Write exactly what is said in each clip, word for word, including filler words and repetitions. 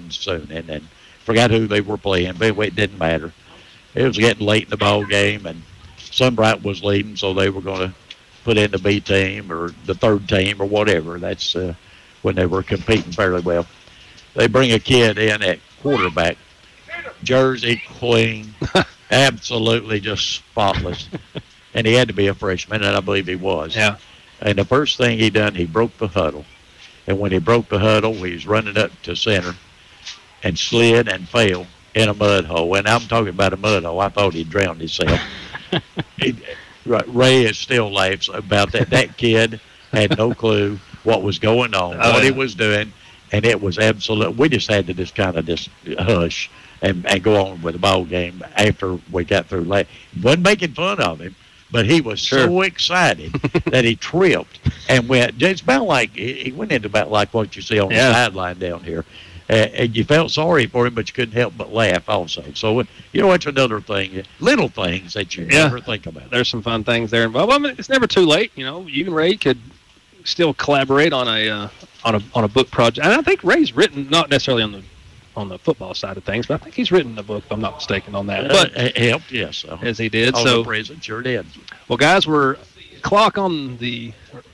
done soon. And then forgot who they were playing, but it didn't matter. It was getting late in the ball game, and Sunbright was leading, so they were going to put in the B team or the third team or whatever. That's uh, when they were competing fairly well. They bring a kid in at quarterback, jersey clean, absolutely just spotless. And he had to be a freshman, and I believe he was. Yeah. And the first thing he done, he broke the huddle. And when he broke the huddle, he was running up to center and slid and fell in a mud hole. And I'm talking about a mud hole. I thought he drowned himself. he, Ray is still laughs about that. That kid had no clue what was going on, oh, what yeah. he was doing, and it was absolute. We just had to just kind of just hush and, and go on with the ball game after we got through. Late. Wasn't making fun of him, but he was sure. so excited that he tripped and went. It's about like he went into about like what you see on yeah. the sideline down here. Uh, and you felt sorry for him, but you couldn't help but laugh also. So, you know, it's another thing, little things that you yeah. never think about. There's some fun things there. Well, I mean, it's never too late. You know, you and Ray could still collaborate on a uh, on a on a book project. And I think Ray's written, not necessarily on the on the football side of things, but I think he's written a book, if I'm not mistaken, on that. But uh, it helped, yes. So. As he did. On so, the prison, sure did. Well, guys, we're clock on the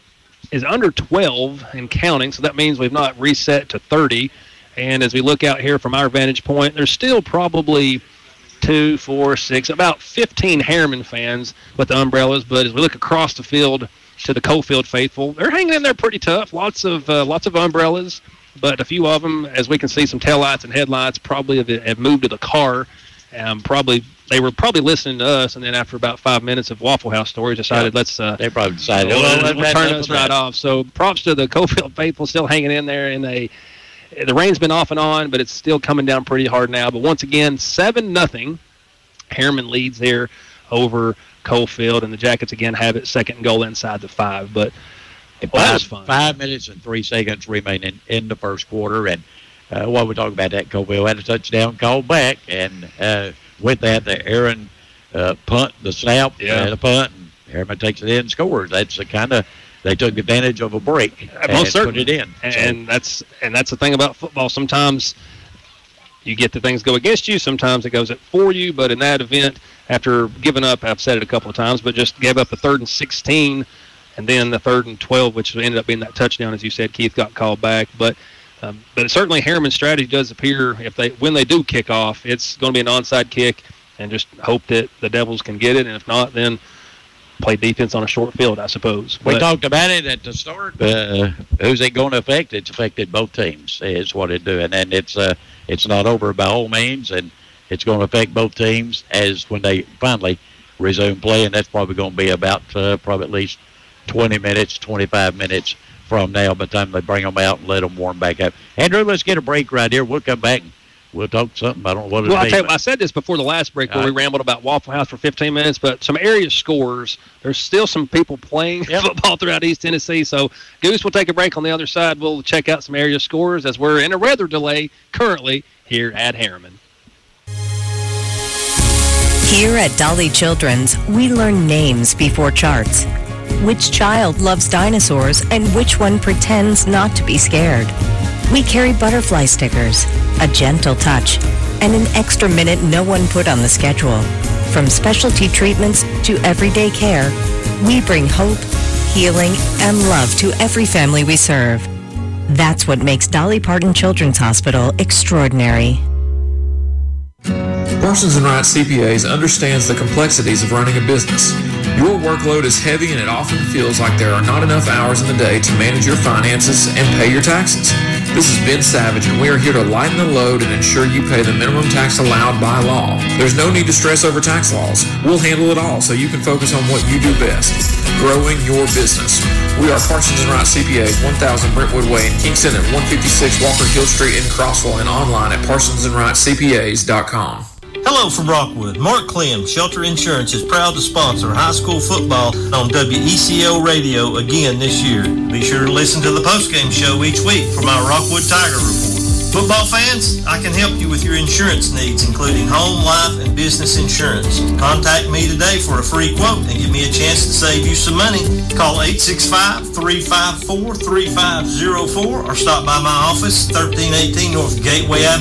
is under twelve and counting, so that means we've not reset to thirty. And as we look out here from our vantage point, there's still probably two, four, six, about fifteen Harriman fans with the umbrellas. But as we look across the field to the Coalfield faithful, they're hanging in there pretty tough. Lots of uh, lots of umbrellas, but a few of them, as we can see, some taillights and headlights probably have, have moved to the car. Um, probably they were probably listening to us, and then after about five minutes of Waffle House stories, decided yeah. let's. Uh, they probably decided well, well, let's turn us right off. So props to the Coalfield faithful, still hanging in there in a. The rain's been off and on, but it's still coming down pretty hard now. But once again, seven nothing. Harriman leads there over Coalfield, and the Jackets again have it second and goal inside the five. But well, five, that was fun. Five minutes and three seconds remaining in the first quarter. And uh, while we're talking about that, Coalfield had a touchdown called back. And uh, with that, the Aaron uh, punt, the snap, yeah. uh, the punt, and Harriman takes it in and scores. That's the kind of they took advantage of a break uh, and most put it in. And, so, and that's and that's the thing about football. Sometimes you get the things go against you. Sometimes it goes for you. But in that event, after giving up, I've said it a couple of times, but just gave up a third and sixteen, and then the third and twelve, which ended up being that touchdown, as you said, Keith, got called back. But um, but certainly Harriman's strategy does appear, if they when they do kick off, it's going to be an onside kick, and just hope that the Devils can get it. And if not, then play defense on a short field, I suppose. We but, talked about it at the start. Uh, who's it going to affect? It's affected both teams. Is what it's doing, and it's uh, it's not over by all means, and it's going to affect both teams as when they finally resume play, and that's probably going to be about uh, probably at least twenty minutes, twenty-five minutes from now by the time they bring them out and let them warm back up. Andrew, let's get a break right here. We'll come back and we'll talk something. I don't know what it'll well, be. I'll tell you, I said this before the last break where uh, we rambled about Waffle House for fifteen minutes, but some area scores. There's still some people playing yep. football throughout East Tennessee. So, Goose, we'll take a break on the other side. We'll check out some area scores as we're in a weather delay currently here at Harriman. Here at Dolly Children's, we learn names before charts. Which child loves dinosaurs and which one pretends not to be scared? We carry butterfly stickers, a gentle touch, and an extra minute no one put on the schedule. From specialty treatments to everyday care, we bring hope, healing, and love to every family we serve. That's what makes Dolly Parton Children's Hospital extraordinary. Parsons and Wright C P As understands the complexities of running a business. Your workload is heavy and it often feels like there are not enough hours in the day to manage your finances and pay your taxes. This is Ben Savage, and we are here to lighten the load and ensure you pay the minimum tax allowed by law. There's no need to stress over tax laws. We'll handle it all so you can focus on what you do best, growing your business. We are Parsons and Wright C P As, one thousand Brentwood Way in Kingston at one fifty-six Walker Hill Street in Crossville, and online at parsons and wright c p as dot com. Hello from Rockwood. Mark Clem, Shelter Insurance, is proud to sponsor high school football on W E C L Radio again this year. Be sure to listen to the postgame show each week for my Rockwood Tiger Report. Football fans, I can help you with your insurance needs, including home, life, and business insurance. Contact me today for a free quote and give me a chance to save you some money. Call eight six five, three five four, three five zero four or stop by my office, thirteen eighteen North Gateway Avenue.